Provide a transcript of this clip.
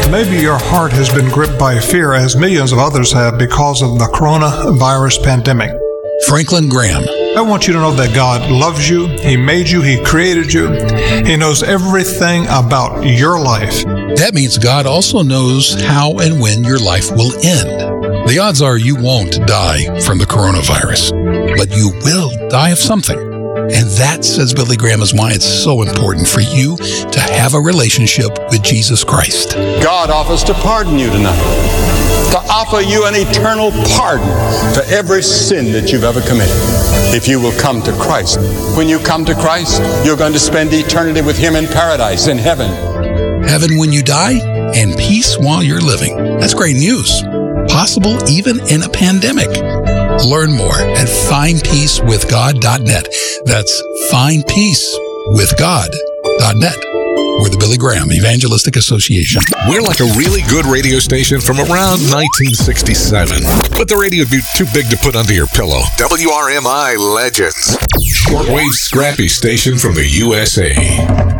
Maybe your heart has been gripped by fear, as millions of others have, because of the coronavirus pandemic. Franklin Graham. I want you to know that God loves you. He made you. He created you. He knows everything about your life. That means God also knows how and when your life will end. The odds are you won't die from the coronavirus, but you will die of something. And that, says Billy Graham, is why it's so important for you to have a relationship with Jesus Christ. God offers to pardon you tonight, to offer you an eternal pardon for every sin that you've ever committed, if you will come to Christ. When you come to Christ, you're going to spend eternity with Him in paradise, in heaven. Heaven when you die, and peace while you're living. That's great news. Possible even in a pandemic. Learn more at findpeacewithgod.net. That's findpeacewithgod.net. We're the Billy Graham Evangelistic Association. We're like a really good radio station from around 1967. But the radio would be too big to put under your pillow. WRMI Legends. Shortwave scrappy station from the USA.